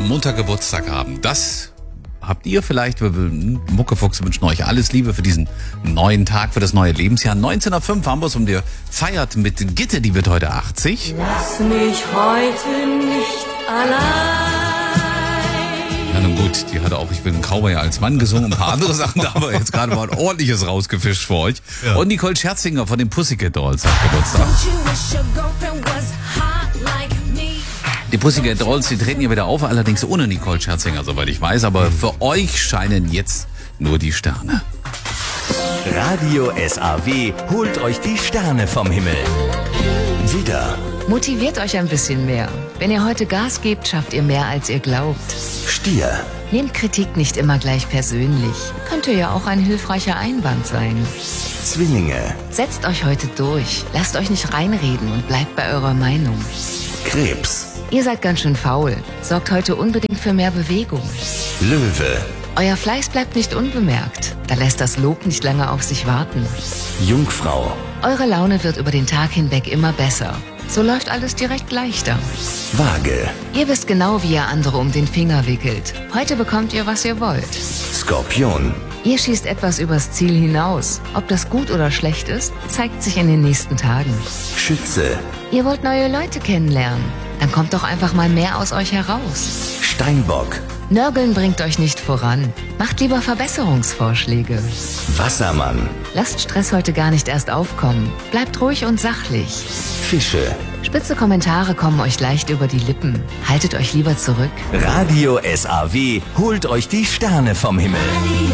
am Montag Geburtstag haben. Das habt ihr vielleicht. Muckefuchs wünschen euch alles Liebe für diesen neuen Tag, für das neue Lebensjahr. 1905 haben wir es und wir feiert mit Gitte, die wird heute 80. Lass mich heute nicht allein. Ja, nun gut, die hatte auch Ich bin ein Cowboy als Mann gesungen, ein paar andere Sachen, da haben wir jetzt gerade mal ein ordentliches rausgefischt für euch. Ja. Und Nicole Scherzinger von den Pussycat Dolls hat Geburtstag. Die Pussycat Dolls, die treten hier wieder auf, allerdings ohne Nicole Scherzinger, soweit ich weiß. Aber für euch scheinen jetzt nur die Sterne. Radio SAW holt euch die Sterne vom Himmel. Widder, Motiviert euch ein bisschen mehr. Wenn ihr heute Gas gebt, schafft ihr mehr, als ihr glaubt. Stier, Nehmt Kritik nicht immer gleich persönlich. Könnte ja auch ein hilfreicher Einwand sein. Zwillinge, Setzt euch heute durch. Lasst euch nicht reinreden und bleibt bei eurer Meinung. Krebs, Ihr seid ganz schön faul. Sorgt heute unbedingt für mehr Bewegung. Löwe, Euer Fleiß bleibt nicht unbemerkt. Da lässt das Lob nicht lange auf sich warten. Jungfrau, Eure Laune wird über den Tag hinweg immer besser. So läuft alles direkt leichter. Waage, Ihr wisst genau, wie ihr andere um den Finger wickelt. Heute bekommt ihr, was ihr wollt. Skorpion, Ihr schießt etwas übers Ziel hinaus. Ob das gut oder schlecht ist, zeigt sich in den nächsten Tagen. Schütze, Ihr wollt neue Leute kennenlernen. Dann kommt doch einfach mal mehr aus euch heraus. Steinbock, Nörgeln bringt euch nicht voran. Macht lieber Verbesserungsvorschläge. Wassermann, Lasst Stress heute gar nicht erst aufkommen. Bleibt ruhig und sachlich. Fische. Spitze Kommentare kommen euch leicht über die Lippen. Haltet euch lieber zurück. Radio SAW holt euch die Sterne vom Himmel.